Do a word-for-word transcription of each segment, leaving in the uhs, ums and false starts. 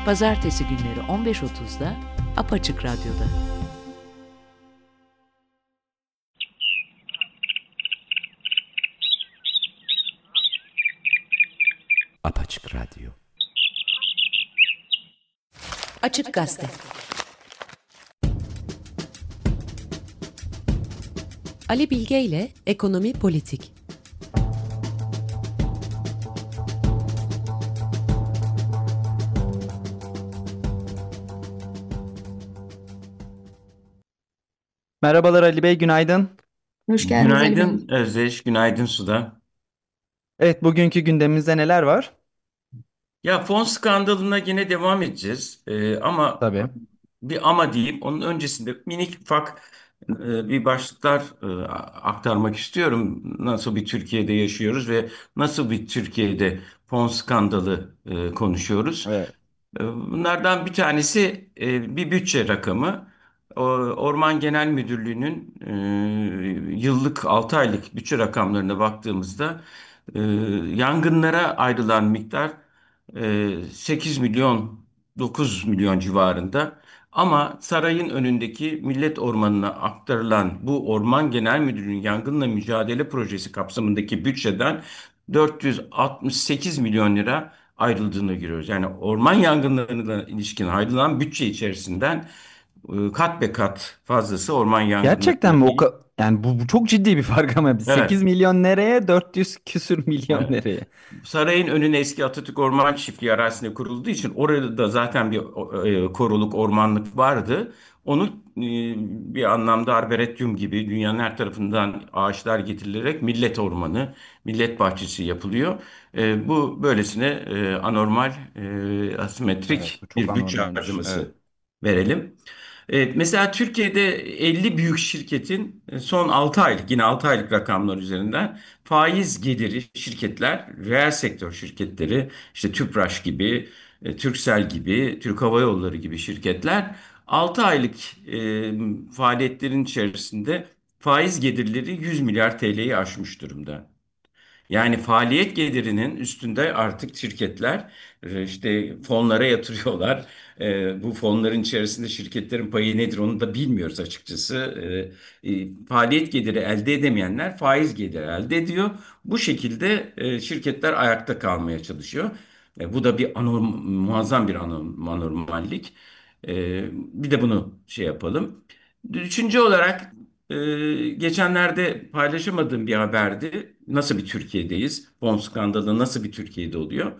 Pazartesi günleri on beş otuzda Apaçık Radyo'da. Apaçık Radyo. Açık Gazete. Ali Bilge ile Ekonomi Politik. Merhabalar Ali Bey, günaydın. Hoş geldiniz Ali Bey. Günaydın Özdeş, günaydın Suda. Evet, bugünkü gündemimizde neler var? Ya fon skandalına yine devam edeceğiz. Ee, ama Tabii. bir ama deyip onun öncesinde minik ufak e, bir başlıklar e, aktarmak istiyorum. Nasıl bir Türkiye'de yaşıyoruz ve nasıl bir Türkiye'de fon skandalı e, konuşuyoruz. Evet. E, Bunlardan bir tanesi e, bir bütçe rakamı. O- Orman Genel Müdürlüğü'nün e, yıllık altı aylık bütçe rakamlarına baktığımızda e, yangınlara ayrılan miktar e, sekiz milyon dokuz milyon civarında. Ama sarayın önündeki Millet Ormanı'na aktarılan bu Orman Genel Müdürlüğü'nün yangınla mücadele projesi kapsamındaki bütçeden dört yüz altmış sekiz milyon lira ayrıldığını görüyoruz. Yani orman yangınlarına ilişkin ayrılan bütçe içerisinden e, kat be kat fazlası orman Gerçekten yangınlarına mi? O değil. ka- yani bu, bu çok ciddi bir fark ama sekiz Evet. milyon nereye, dört yüz küsür milyon Evet. nereye? Sarayın önüne eski Atatürk Orman Çiftliği arazisinde kurulduğu için orada da zaten bir e, koruluk ormanlık vardı. Onu e, bir anlamda arboretum gibi dünyanın her tarafından ağaçlar getirilerek millet ormanı, millet bahçesi yapılıyor. E, bu böylesine e, anormal, e, Evet, asimetrik bu çok bir bütçe anormalmiş. Evet. harcaması verelim. Evet, mesela Türkiye'de elli büyük şirketin e, son altı aylık yine altı aylık rakamlar üzerinden faiz geliri şirketler, reel sektör şirketleri işte Tüpraş gibi, e, Turkcell gibi, Türk Hava Yolları gibi şirketler altı aylık e, faaliyetlerin içerisinde faiz gelirleri yüz milyar T L'yi aşmış durumda. Yani faaliyet gelirinin üstünde artık şirketler e, işte fonlara yatırıyorlar. E, Bu fonların içerisinde şirketlerin payı nedir onu da bilmiyoruz açıkçası. E, e, Faaliyet geliri elde edemeyenler faiz geliri elde ediyor. Bu şekilde e, şirketler ayakta kalmaya çalışıyor. E, Bu da bir anorm muazzam bir anorm anormallik. E, Bir de bunu şey yapalım. Üçüncü olarak ee, geçenlerde paylaşamadığım bir haberdi. Nasıl bir Türkiye'deyiz? Fon skandalı nasıl bir Türkiye'de oluyor?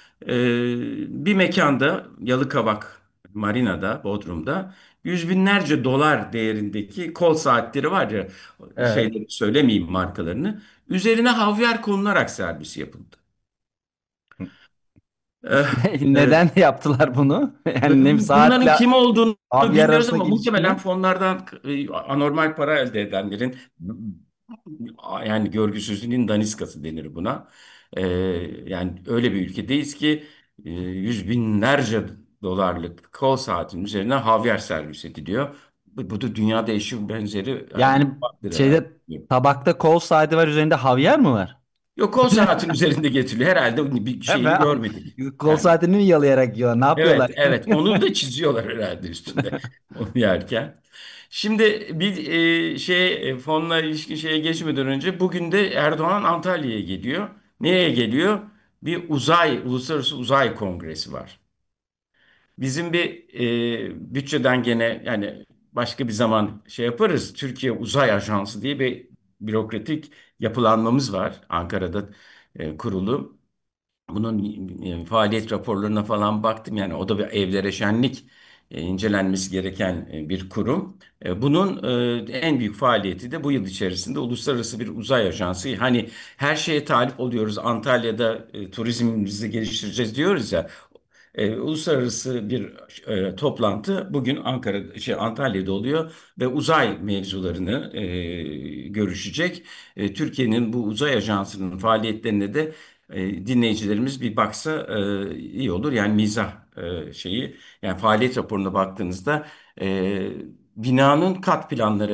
Ee, bir mekanda Yalıkavak Marina'da, Bodrum'da yüz binlerce dolar değerindeki kol saatleri var ya, Evet. şeyleri söylemeyeyim markalarını. Üzerine havyar konularak servis yapıldı. Eh, eh, Neden yaptılar bunu? Yani ne Bunların saatle kim olduğunu havyar bilmiyoruz ama arasındaki ilişki muhtemelen ne? fonlardan e, anormal para elde edenlerin yani görgüsüzlüğün daniskası denir buna. E, Yani öyle bir ülkedeyiz ki e, yüz binlerce dolarlık kol saatin üzerine havyar servis ediliyor. Bu, bu da dünyada eşi benzeri yani Yani vardır herhalde. şeyde tabakta kol saati var, üzerinde havyar mı var? Yok, kol saatin üzerinde getiriliyor. Herhalde bir Ha, şeyini ben görmedik. kol Yani saatini mi yalayarak yiyorlar? Ne yapıyorlar? evet, evet. Onu da çiziyorlar herhalde üstünde onu yerken. Şimdi bir e, şey e, fonla ilişkin şeye geçmeden önce bugün de Erdoğan Antalya'ya geliyor. Nereye geliyor? Bir uzay, Uluslararası Uzay Kongresi var. Bizim bir e, bütçeden gene yani başka bir zaman şey yaparız. Türkiye Uzay Ajansı diye bir bürokratik yapılanmamız var Ankara'da e, kurulu. Bunun e, faaliyet raporlarına falan baktım. Yani o da bir evlere şenlik e, incelenmesi gereken e, bir kurum. E, Bunun e, en büyük faaliyeti de bu yıl içerisinde uluslararası bir uzay ajansı. Hani her şeye talip oluyoruz. Antalya'da e, turizmimizi geliştireceğiz diyoruz ya. E, uluslararası bir e, toplantı bugün Ankara, şey, Antalya'da oluyor ve uzay mevzularını e, görüşecek. E, Türkiye'nin bu uzay ajansının faaliyetlerine de e, dinleyicilerimiz bir baksa e, iyi olur. Yani mizah e, şeyi, yani faaliyet raporuna baktığınızda e, binanın kat planları